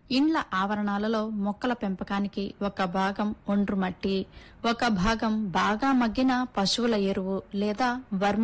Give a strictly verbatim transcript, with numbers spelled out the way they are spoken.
ఇండ్ల ఆవరణాలలో మొక్కల పెంపకానికి ఒక భాగం ఒండ్రు మట్టి, ఒక భాగం బాగా మగ్గిన పశువుల ఎరువు లేదా వర్మి